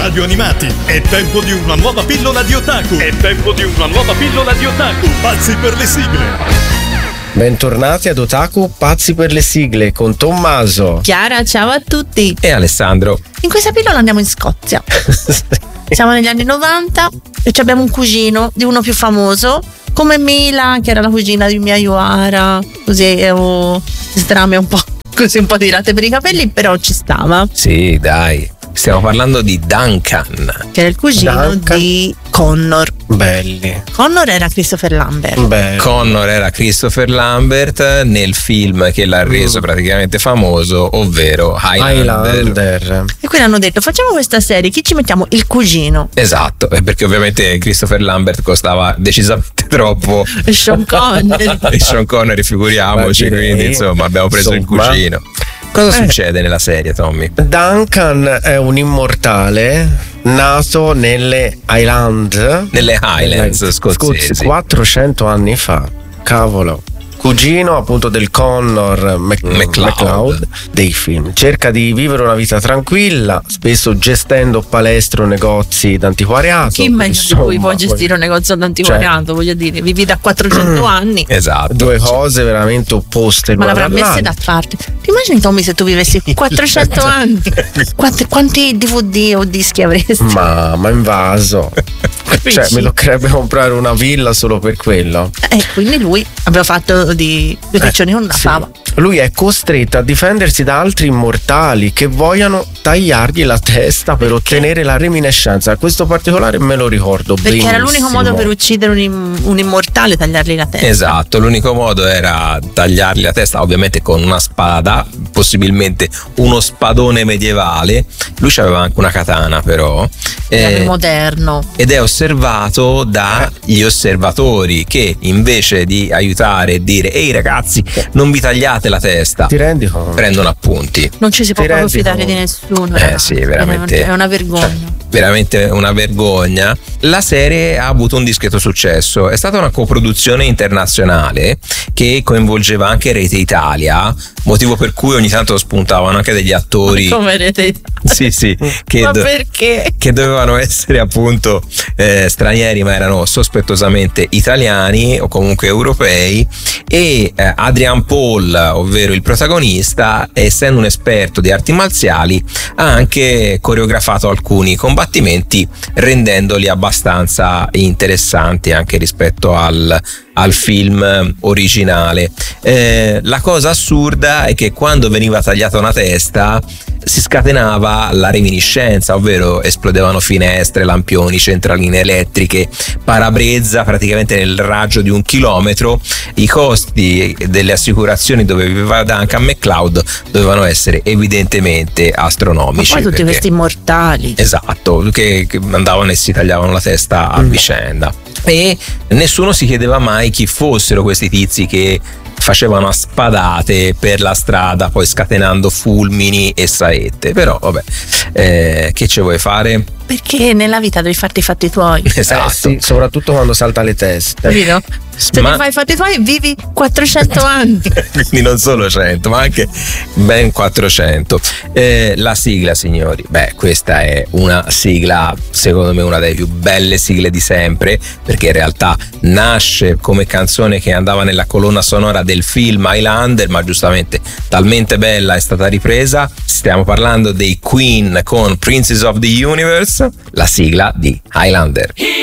Radio Animati, è tempo di una nuova pillola di otaku. Pazzi per le sigle. Bentornati ad Otaku Pazzi per le sigle con Tommaso, Chiara, ciao a tutti. E Alessandro. In questa pillola andiamo in Scozia. Siamo negli anni 90 e abbiamo un cugino di uno più famoso come Mila, che era la cugina di Mia Yuara. Così strame un po', così un po' tirate per i capelli, però ci stava. Sì, dai. Stiamo parlando di Duncan, che era il cugino di Connor. Belli. Connor era Christopher Lambert. Belli. Connor era Christopher Lambert nel film che l'ha reso praticamente famoso, ovvero Highlander. E quindi hanno detto: facciamo questa serie, chi ci mettiamo? Il cugino. Esatto, perché ovviamente Christopher Lambert costava decisamente troppo. E Sean Connery, figuriamoci. Quindi insomma abbiamo preso il cugino. Cosa succede nella serie, Tommy? Duncan è un immortale nato nelle Highlands scozzesi 400 anni fa. Cavolo. Cugino appunto del Connor MacLeod dei film. Cerca di vivere una vita tranquilla, spesso gestendo palestre o negozi d'antiquariato. Chi meglio di cui può gestire un negozio d'antiquariato? Voglio dire, vivi da 400 anni. Esatto. Due cose veramente opposte. Ma l'avrà messe da parte. Ti immagini, Tommy, se tu vivessi 400 anni? Quanti DVD o dischi avresti? Ma invaso. Cioè, mi toccherebbe comprare una villa solo per quello. Quindi lui aveva fatto di piccioni con una fava. Lui è costretto a difendersi da altri immortali che vogliano tagliargli la testa per ottenere la reminiscenza. Questo particolare me lo ricordo perché benissimo. Era l'unico modo per uccidere un immortale, tagliargli la testa. Esatto, l'unico modo era tagliargli la testa, ovviamente con una spada, possibilmente uno spadone medievale. Lui aveva anche una katana, però moderno, ed è osservato dagli osservatori che invece di aiutare e dire ehi ragazzi non vi tagliate la testa, ti rendi conto? Prendono appunti. Non ci si può proprio fidare di nessuno. Sì, veramente è una vergogna. Veramente una vergogna. La serie ha avuto un discreto successo, è stata una coproduzione internazionale che coinvolgeva anche Rete Italia, motivo per cui ogni tanto spuntavano anche degli attori. Come Rete Italia? Sì, ma perché? Che dovevano essere appunto stranieri, ma erano sospettosamente italiani o comunque europei, e Adrian Paul, ovvero il protagonista, essendo un esperto di arti marziali, ha anche coreografato alcuni combattimenti rendendoli abbastanza interessanti anche rispetto al film originale. La cosa assurda è che quando veniva tagliata una testa si scatenava la reminiscenza, ovvero esplodevano finestre, lampioni, centraline elettriche, parabrezza praticamente nel raggio di 1 chilometro. I costi delle assicurazioni dove viveva Duncan MacLeod dovevano essere evidentemente astronomici. Ma poi tutti questi immortali. Esatto, che andavano e si tagliavano la testa a vicenda. E nessuno si chiedeva mai chi fossero questi tizi che facevano a spadate per la strada, poi scatenando fulmini e saette. Però vabbè, che ci vuoi fare? Perché nella vita devi farti i fatti tuoi. Esatto. Sì, soprattutto quando salta le teste. Capito? Se ti fai i fatti tuoi vivi 400 anni. Quindi non solo 100, ma anche ben 400. La sigla, signori, questa è una sigla, secondo me una delle più belle sigle di sempre, perché in realtà nasce come canzone che andava nella colonna sonora del film Highlander, ma giustamente talmente bella è stata ripresa. Stiamo parlando dei Queen con Princess of the Universe, la sigla di Highlander.